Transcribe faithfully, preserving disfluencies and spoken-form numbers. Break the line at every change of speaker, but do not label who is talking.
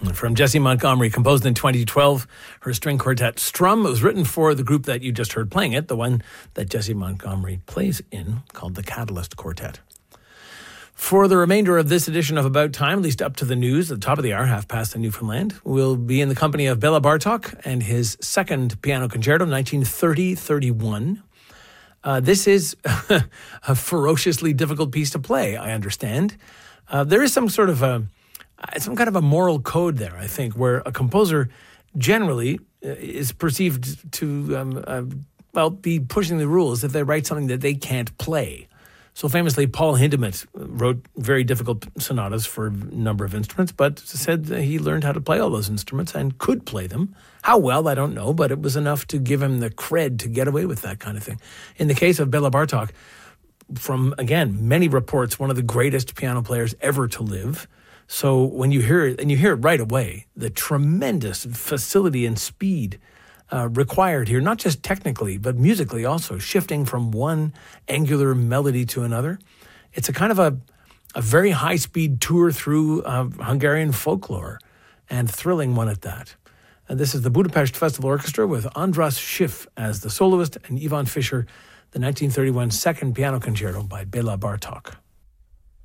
From Jessie Montgomery, composed in twenty twelve, her string quartet Strum. It was written for the group that you just heard playing it, the one that Jessie Montgomery plays in, called the Catalyst Quartet. For the remainder of this edition of About Time, at least up to the news, at the top of the hour, half past in Newfoundland, we'll be in the company of Bela Bartok and his second piano concerto, nineteen thirty thirty-one. Uh, this is a ferociously difficult piece to play, I understand. Uh, there is some sort of a, some kind of a moral code there, I think, where a composer generally is perceived to, um, uh, well, be pushing the rules if they write something that they can't play. So famously, Paul Hindemith wrote very difficult sonatas for a number of instruments, but said he learned how to play all those instruments and could play them. How well, I don't know, but it was enough to give him the cred to get away with that kind of thing. In the case of Bela Bartok, from, again, many reports, one of the greatest piano players ever to live. So when you hear it, and you hear it right away, the tremendous facility and speed Uh, required here, not just technically, but musically also, shifting from one angular melody to another. It's a kind of a, a very high-speed tour through uh, Hungarian folklore, and thrilling one at that. And this is the Budapest Festival Orchestra with András Schiff as the soloist and Ivan Fischer, the nineteen thirty-one second piano concerto by Bela Bartok.